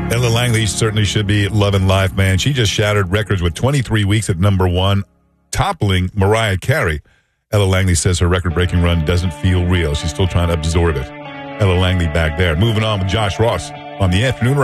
Ella Langley certainly should be loving life, man. She just shattered records with 23 weeks at number one, toppling Mariah Carey. Ella Langley says her record-breaking run doesn't feel real. She's still trying to absorb it. Ella Langley back there. Moving on with Josh Ross on the afternoon.